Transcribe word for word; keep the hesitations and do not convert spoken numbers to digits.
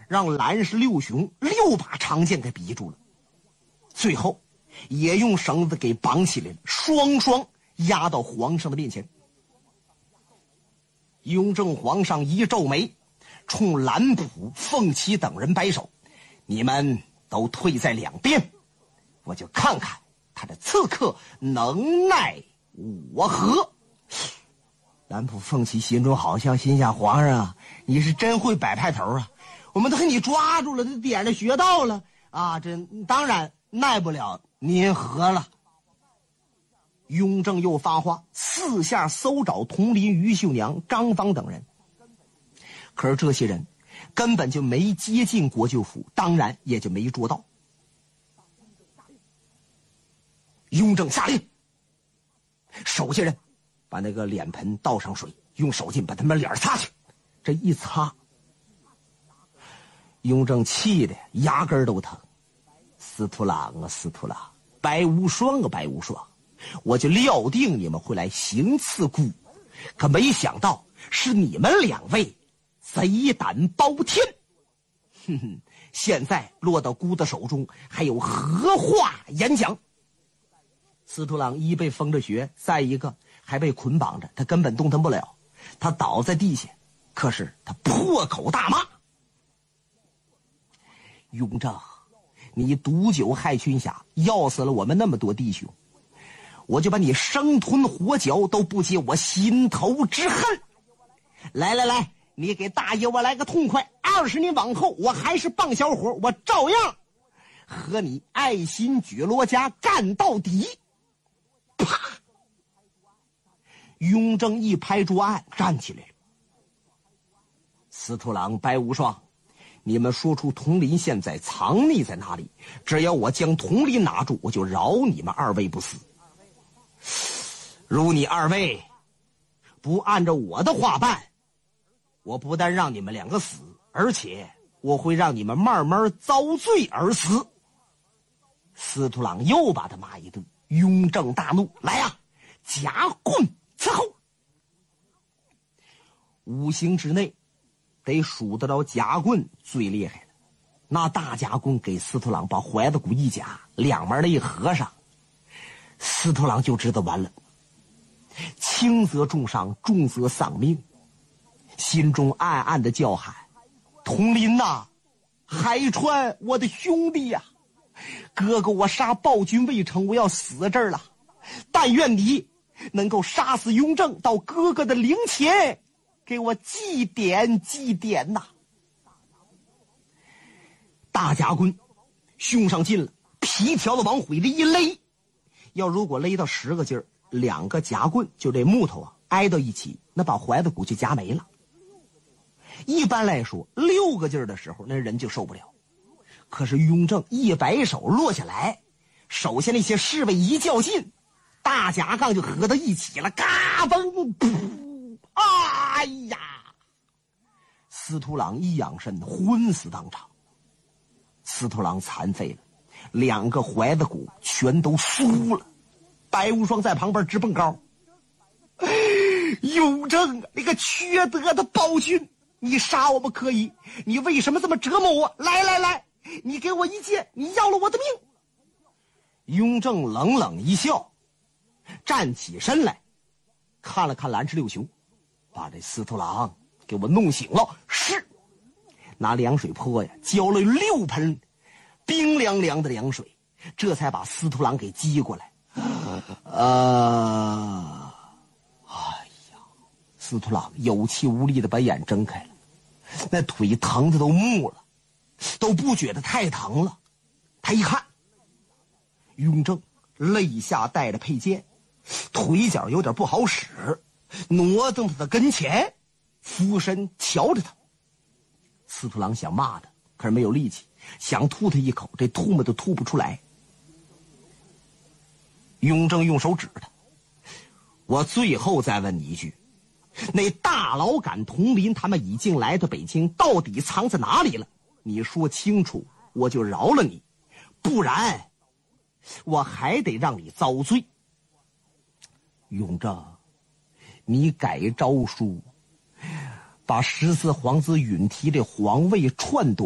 让蓝氏六雄六把长剑给逼住了，最后也用绳子给绑起来了，双双压到皇上的面前。雍正皇上一皱眉，冲蓝普、凤岐等人摆手：“你们都退在两边，我就看看他的刺客能奈我何。”蓝普、凤岐心中好笑，心想：皇上啊，你是真会摆派头啊！我们都给你抓住了，都点着穴道了啊！这当然奈不了您何了。雍正又发话，四下搜找佟麟、于秀娘、张芳等人。可是这些人根本就没接近国舅府，当然也就没捉到。雍正下令，手下人把那个脸盆倒上水，用手巾把他们脸擦去。这一擦，雍正气的牙根都疼。司徒郎啊，司徒郎，白无双啊，白无双，我就料定你们会来行刺孤，可没想到是你们两位贼胆包天。哼哼，现在落到孤的手中，还有何话演讲？司徒郎一被封着穴，再一个还被捆绑着，他根本动弹不了。他倒在地下，可是他破口大骂：“雍正，你毒酒害群侠，要死了我们那么多弟兄，我就把你生吞活嚼，都不解我心头之恨。来来来，你给大爷我来个痛快！二十年往后，我还是棒小伙，我照样和你爱新觉罗家干到底！”啪！雍正一拍桌案，站起来了。司徒郎、白无双，你们说出佟麟现在藏匿在哪里，只要我将佟麟拿住，我就饶你们二位不死。如你二位不按照我的话办，我不但让你们两个死，而且我会让你们慢慢遭罪而死。司徒郎又把他骂一顿。雍正大怒：“来呀、啊，夹棍伺候！”五行之内得数得着夹棍最厉害的，那大夹棍给司徒郎把怀子骨一夹，两面的一合上，司徒郎就知道完了，轻则重伤，重则丧命，心中暗暗的叫喊：“佟麟呐，海川，我的兄弟呀、啊！哥哥，我杀暴君未成，我要死这儿了。但愿你能够杀死雍正，到哥哥的灵前给我祭奠祭奠呐！”大夹棍胸上进了，皮条的往回这一勒，要如果勒到十个劲儿，两个夹棍就这木头啊挨到一起，那把怀子骨就夹没了。一般来说，六个劲儿的时候，那人就受不了。可是雍正一摆手落下来，手下那些侍卫一较劲，大夹杠就合到一起了，嘎嘣噗！哎呀！司徒郎一仰身，昏死当场。司徒郎残废了，两个怀子骨全都酥了。白无双在旁边直蹦高：“雍正，那个缺德的暴君，你杀我们可以，你为什么这么折磨我？来来来，你给我一剑，你要了我的命！”雍正冷冷一笑，站起身来，看了看蓝氏六雄，把这司徒郎给我弄醒了。是，拿凉水泼呀，浇了六盆冰凉凉的凉水，这才把司徒郎给激过来。啊，哎呀！司徒郎有气无力的把眼睁开了，那腿疼的都木了，都不觉得太疼了。他一看，雍正肋下带着佩剑，腿脚有点不好使，挪到他的跟前，俯身瞧着他。司徒郎想骂他，可是没有力气，想吐他一口，这吐沫都吐不出来。雍正用手指他：“我最后再问你一句，那大老杆佟麟他们已经来到北京，到底藏在哪里了？你说清楚，我就饶了你，不然我还得让你遭罪。”雍正，你改诏书，把十四皇子允提的皇位篡夺